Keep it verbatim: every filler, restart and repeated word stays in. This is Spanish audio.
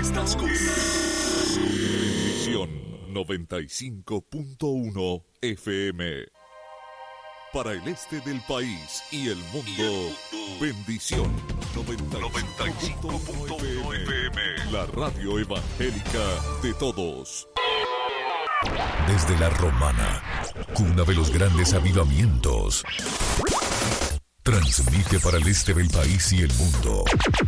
Estás con Bendición noventa y cinco punto uno F M. Para el este del país y el mundo, y el mundo. Bendición noventa y cinco punto uno F M. La radio evangélica de todos. Desde la Romana, cuna de los grandes avivamientos, transmite para el este del país y el mundo